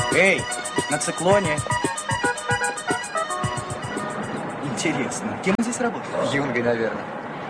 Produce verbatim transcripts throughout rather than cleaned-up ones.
Эй, на циклоне. Интересно, кем он здесь работает? Юнгой, наверное.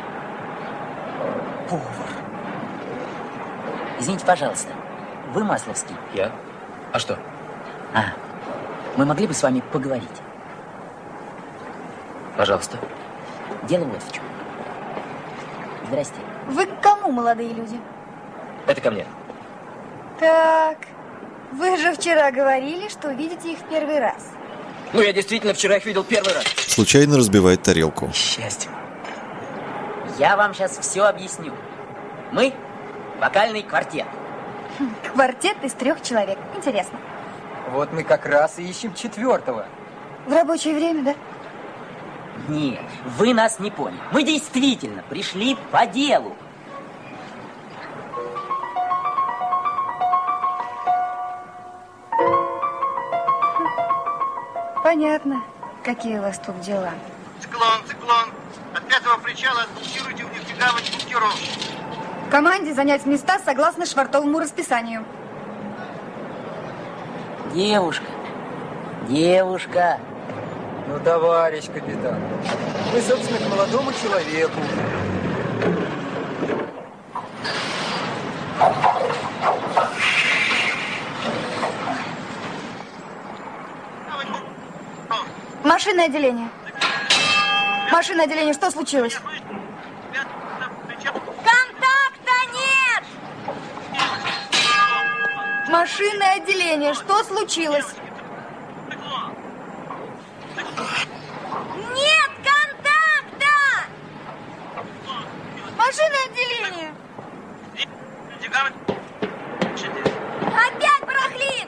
Повар. Извините, пожалуйста, вы Масловский? Я? А что? А, мы могли бы с вами поговорить? Пожалуйста. Дело вот в чем. Здрасте. Вы к кому, молодые люди? Это ко мне. Так, вы же вчера говорили, что видите их в первый раз. Ну, я действительно вчера их видел первый раз. Случайно разбивает тарелку. Счастье. Я вам сейчас все объясню. Мы вокальный квартет. Квартет из трех человек. Интересно. Вот мы как раз и ищем четвертого. В рабочее время, да? Нет, вы нас не поняли. Мы действительно пришли по делу. Понятно, какие у вас тут дела. Циклон, циклон. От пятого причала отбуксируйте в нефтегавань буксиров. Команде занять места согласно швартовому расписанию. Девушка, девушка. Ну, товарищ капитан, мы, собственно, к молодому человеку. Машинное отделение. Машинное отделение, что случилось? Контакта нет! Машинное отделение, что случилось? Нет контакта! Машинное отделение! Опять барахлит!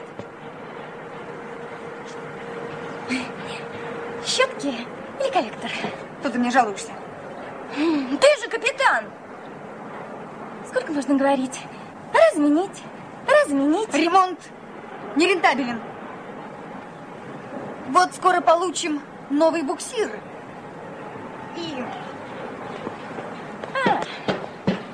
Щетки или коллектор? Тут ты мне жалуешься. Ты же капитан! Сколько можно говорить? Разменить, разменить. Ремонт нерентабелен. Вот скоро получим новый буксир. И